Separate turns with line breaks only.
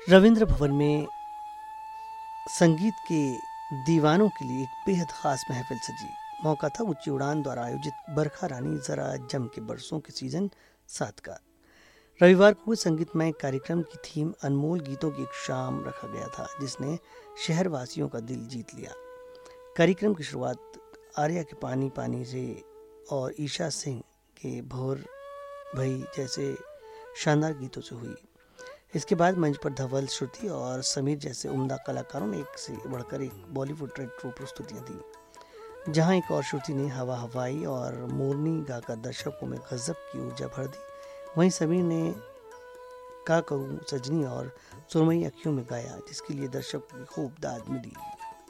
रविंद्र भवन में संगीत के दीवानों के लिए एक बेहद खास महफिल सजी। मौका था ऊंची उड़ान द्वारा आयोजित बरखा रानी जरा जम के बरसों के सीजन 7 का। रविवार को हुए संगीतमय कार्यक्रम की थीम अनमोल गीतों की एक शाम रखा गया था, जिसने शहरवासियों का दिल जीत लिया। कार्यक्रम की शुरुआत आर्या के पानी पानी से और ईशा सिंह के भोर भई जैसे शानदार गीतों से हुई। इसके बाद मंच पर धवल, श्रुति और समीर जैसे उम्दा कलाकारों ने एक से बढ़कर एक बॉलीवुड रेट्रो प्रस्तुतियां दी, जहां एक और श्रुति ने हवा हवाई और मोरनी गाकर दर्शकों में गजब की ऊर्जा भर दी। वहीं समीर ने का कहूँ सजनी और सुरमई अखियों में गाया, जिसके लिए दर्शकों की खूब दाद मिली।